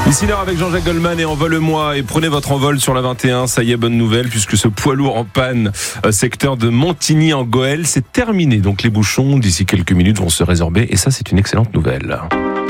Ici l'heure avec Jean-Jacques Goldman et Envole-moi et prenez votre envol sur la 21, ça y est, bonne nouvelle puisque ce poids lourd en panne secteur de Montigny en Goële, c'est terminé. Donc les bouchons d'ici quelques minutes vont se résorber et ça c'est une excellente nouvelle.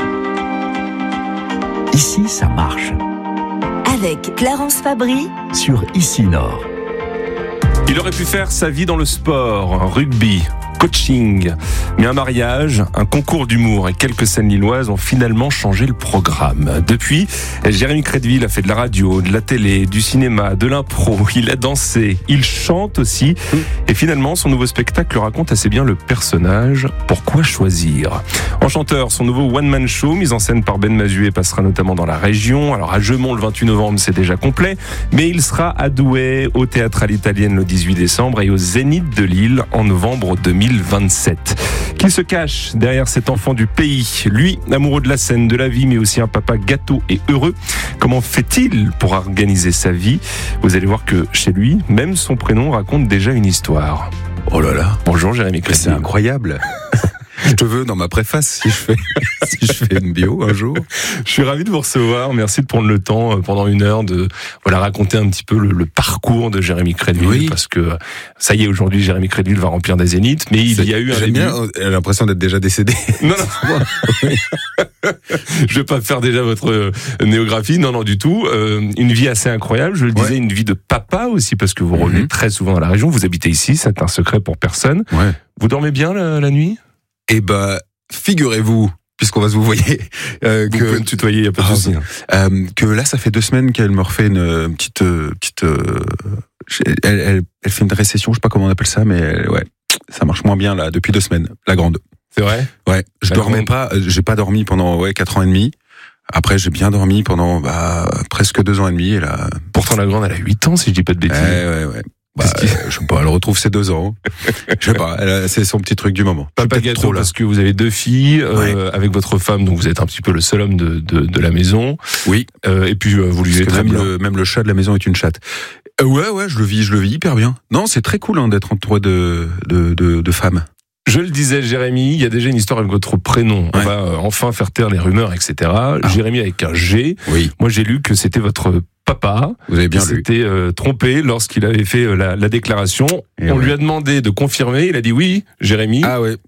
Ici ça marche. Avec Clarence Fabry Sur Ici Nord. Il aurait pu faire sa vie dans le sport, rugby, coaching, mais un mariage, un concours d'humour et quelques scènes lilloises ont finalement changé le programme. Depuis, Jérémy Crédville a fait de la radio, de la télé, du cinéma, de l'impro, il a dansé, il chante aussi, et finalement son nouveau spectacle raconte assez bien le personnage. Pourquoi choisir ? Enchanteur, son nouveau one-man show, mis en scène par Ben Mazuet, passera notamment dans la région. Alors à Jeumont le 28 novembre, c'est déjà complet, mais il sera à Douai, au Théâtre à l'Italienne le 18 décembre et au Zénith de Lille en novembre 2027. Qui se cache derrière cet enfant du pays ? Lui, amoureux de la scène, de la vie, mais aussi un papa gâteau et heureux. Comment fait-il pour organiser sa vie ? Vous allez voir que chez lui, même son prénom raconte déjà une histoire. Oh là là. Bonjour Jérémy Crédville. C'est incroyable. Je te veux dans ma préface si je fais une bio un jour. Je suis ravi de vous recevoir. Merci de prendre le temps pendant une heure de raconter un petit peu le parcours de Jérémy Crédville. Oui. Parce que ça y est, aujourd'hui, Jérémy Crédville va remplir des zéniths, mais il y a eu un début. J'aime bien, elle a l'impression d'être déjà décédé. Non. Je vais pas faire déjà votre néographie. Non, du tout. Une vie assez incroyable. Je le disais, une vie de papa aussi, parce que vous revenez très souvent dans la région. Vous habitez ici, c'est un secret pour personne. Ouais. Vous dormez bien la nuit ? Eh ben, figurez-vous, puisqu'on va se vous voyer, vous pouvez me tutoyer, il n'y a pas de souci. Que là, ça fait 2 semaines qu'elle me refait une petite, elle fait une récession, je sais pas comment on appelle ça, mais ouais, ça marche moins bien là depuis 2 semaines, la grande. C'est vrai ? Ouais, je dormais pas, j'ai pas dormi pendant 4 ans et demi. Après, j'ai bien dormi pendant presque 2 ans et demi. Et là... Pourtant, la grande, elle a 8 ans, si je dis pas de bêtises. Ouais. Je sais pas, elle retrouve ses 2 ans. Je sais pas, c'est son petit truc du moment. Papa gâteau, trop, parce que vous avez 2 filles, avec votre femme, donc vous êtes un petit peu le seul homme de la maison. Oui. Et puis vous lui très bien. Même le chat de la maison est une chatte. Ouais, je le vis hyper bien. Non, c'est très cool d'être entouré de femmes. Je le disais, Jérémy, il y a déjà une histoire avec votre prénom. On va enfin faire taire les rumeurs, etc. Jérémy avec un G. Oui. Moi, j'ai lu que c'était votre papa. Vous avez bien lu. S'était trompé lorsqu'il avait fait la déclaration. Et on lui a demandé de confirmer. Il a dit oui, Jérémy. Ah ouais.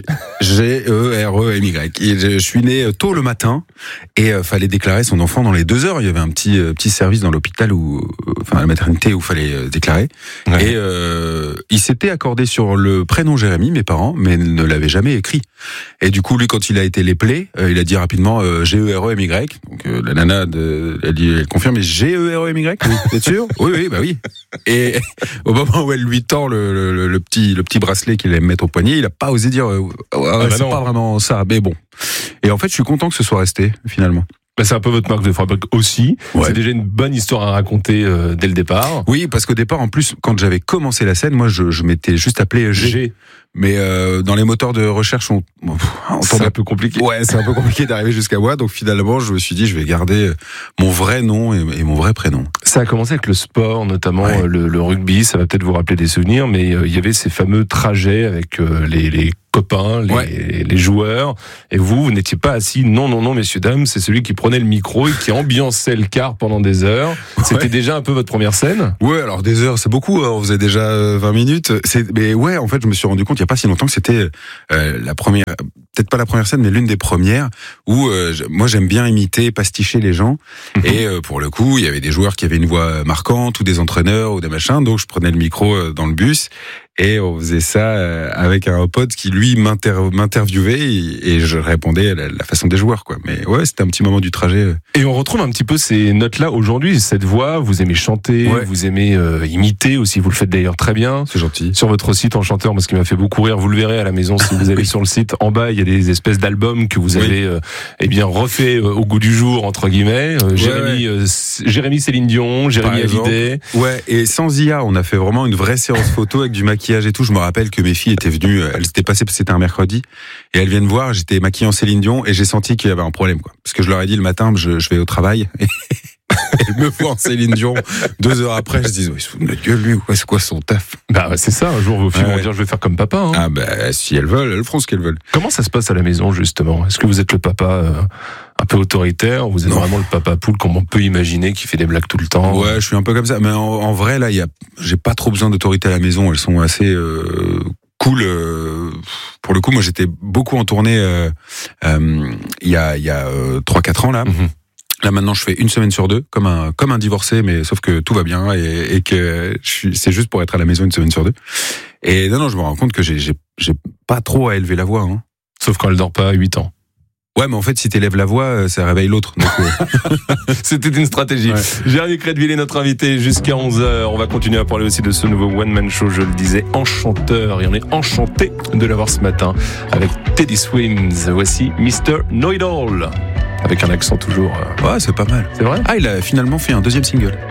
G-E-R-E-M-Y. Je suis né tôt le matin et fallait déclarer son enfant dans les 2 heures. Il y avait un petit service dans l'hôpital à la maternité où fallait déclarer. Ouais. Et il s'était accordé sur le prénom Jérémy, mes parents, mais ne l'avait jamais écrit. Et du coup, lui, quand il a été léplé, il a dit rapidement G-E-R-E-M-Y. Donc la nana, elle confirme, mais G-E-R-E-M-Y. Oui, t'es sûr ? Oui, bah oui. Et au moment où elle lui tend le petit bracelet qu'il aime mettre au poignet, il a pas osé dire c'est pas vraiment ça, mais bon. Et en fait, je suis content que ce soit resté finalement. C'est un peu votre marque de fabrique aussi. Ouais. C'est déjà une bonne histoire à raconter dès le départ. Oui, parce qu'au départ, en plus, quand j'avais commencé la scène, moi, je m'étais juste appelé G. Mais dans les moteurs de recherche, c'est un peu compliqué. Ouais, c'est un peu compliqué d'arriver jusqu'à moi. Donc finalement, je me suis dit, je vais garder mon vrai nom et mon vrai prénom. Ça a commencé avec le sport, notamment le rugby. Ça va peut-être vous rappeler des souvenirs, mais il y avait ces fameux trajets avec les copains, les joueurs. Et vous n'étiez pas assis. Non, messieurs, dames, c'est celui qui prenait le micro et qui ambiançait le car pendant des heures. C'était déjà un peu votre première scène ? Ouais, alors des heures, c'est beaucoup. On faisait déjà 20 minutes. Mais ouais, en fait, je me suis rendu compte il n'y a pas si longtemps que c'était la première, peut-être pas la première scène, mais l'une des premières où moi j'aime bien imiter, pasticher les gens. Et pour le coup, il y avait des joueurs qui avaient une voix marquante ou des entraîneurs ou des machins. Donc je prenais le micro dans le bus. Et on faisait ça avec un pote qui, lui, m'interviewait et je répondais à la façon des joueurs, quoi. Mais ouais, c'était un petit moment du trajet. Et on retrouve un petit peu ces notes-là aujourd'hui, cette voix. Vous aimez chanter, vous aimez imiter aussi. Vous le faites d'ailleurs très bien. C'est gentil. Sur votre site Enchanteur, parce qu'il m'a fait beaucoup rire. Vous le verrez à la maison si vous allez sur le site. En bas, il y a des espèces d'albums que vous avez refait au goût du jour, entre guillemets. Jérémy Céline Dion, Jérémy Hallyday. Ouais, et sans IA, on a fait vraiment une vraie séance photo avec du maquillage et tout. Je me rappelle que mes filles étaient venues, elles étaient passées, c'était un mercredi, et elles viennent voir, j'étais maquillé en Céline Dion et j'ai senti qu'il y avait un problème, quoi. Parce que je leur ai dit le matin, je vais au travail. Et elle me voit en Céline Dion. 2 heures après, je dis, il se fout de notre gueule, lui, c'est quoi son taf? C'est ça, un jour vos filles vont dire, je vais faire comme papa. Si elles veulent, elles feront ce qu'elles veulent. Comment ça se passe à la maison, justement? Est-ce que vous êtes le papa un peu autoritaire, vous êtes vraiment le papa poule comme on peut imaginer, qui fait des blagues tout le temps. Ouais, je suis un peu comme ça. Mais en vrai, là, j'ai pas trop besoin d'autorité à la maison. Elles sont assez cool. Pour le coup, moi, j'étais beaucoup en tournée il y a 3-4 ans là. Mm-hmm. Là maintenant, je fais une semaine sur 2, comme un divorcé, mais sauf que tout va bien et que c'est juste pour être à la maison une semaine sur 2. Et non, je me rends compte que j'ai pas trop à élever la voix. Hein. Sauf quand elle dort pas à 8 ans. Ouais, mais en fait, si t'élèves la voix, ça réveille l'autre. Donc, C'était une stratégie. Ouais. Jérémy Crédville est notre invité jusqu'à 11h. On va continuer à parler aussi de ce nouveau one-man show, je le disais, enchanteur. Et on est enchanté de l'avoir ce matin avec Teddy Swims. Voici Mr. Know-It-All. Avec un accent toujours... Ouais, c'est pas mal. C'est vrai ? Ah, il a finalement fait un 2e single.